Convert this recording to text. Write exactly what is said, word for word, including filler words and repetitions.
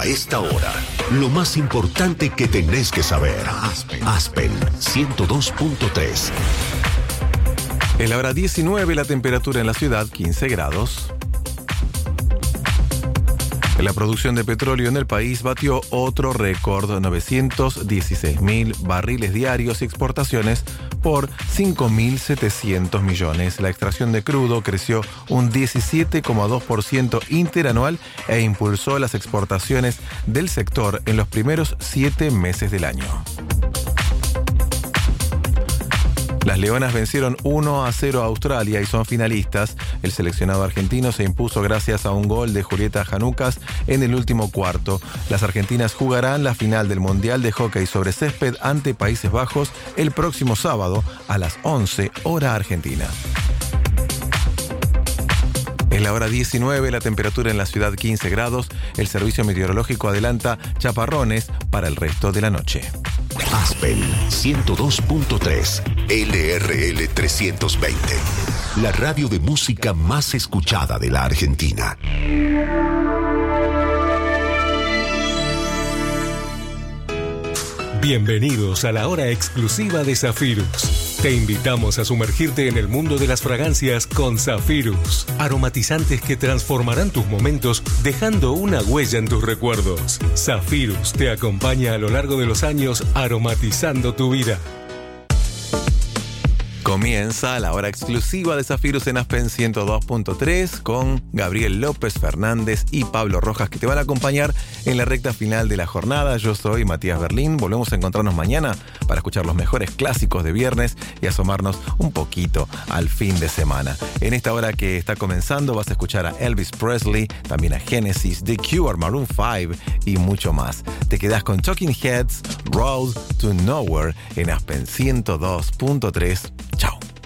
A esta hora, lo más importante que tenés que saber. Aspen, Aspen ciento dos punto tres. En la hora diecinueve, la temperatura en la ciudad, quince grados. La producción de petróleo en el país batió otro récord, novecientos dieciséis mil barriles diarios y exportaciones por cinco mil setecientos millones. La extracción de crudo creció un diecisiete coma dos por ciento interanual e impulsó las exportaciones del sector en los primeros siete meses del año. Las Leonas vencieron uno a cero a Australia y son finalistas. El seleccionado argentino se impuso gracias a un gol de Julieta Janucas en el último cuarto. Las argentinas jugarán la final del Mundial de Hockey sobre Césped ante Países Bajos el próximo sábado a las once hora argentina. En la hora diecinueve, la temperatura en la ciudad quince grados. El servicio meteorológico adelanta chaparrones para el resto de la noche. Aspen ciento dos punto tres, L R L trescientos veinte, la radio de música más escuchada de la Argentina. Bienvenidos a la hora exclusiva de Zafirus. Te invitamos a sumergirte en el mundo de las fragancias con Zafirus. Aromatizantes que transformarán tus momentos dejando una huella en tus recuerdos. Zafirus te acompaña a lo largo de los años aromatizando tu vida. Comienza la hora exclusiva de Zafirus en Aspen ciento dos punto tres con Gabriel López Fernández y Pablo Rojas, que te van a acompañar en la recta final de la jornada. Yo soy Matías Berlín. Volvemos a encontrarnos mañana para escuchar los mejores clásicos de viernes y asomarnos un poquito al fin de semana. En esta hora que está comenzando vas a escuchar a Elvis Presley, también a Genesis, The Cure, Maroon cinco y mucho más. Te quedás con Talking Heads, Road to Nowhere en Aspen ciento dos punto tres.